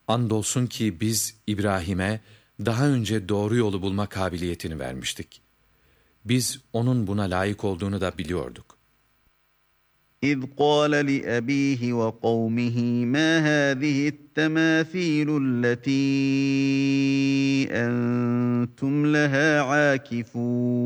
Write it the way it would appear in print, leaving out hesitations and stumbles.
Andolsun ki biz İbrahim'e daha önce doğru yolu bulma kabiliyetini vermiştik. Biz onun buna layık olduğunu da biliyorduk. إذ قال لأبيه وقومه ما هذه التماثيل التي أنتم لها عاكفون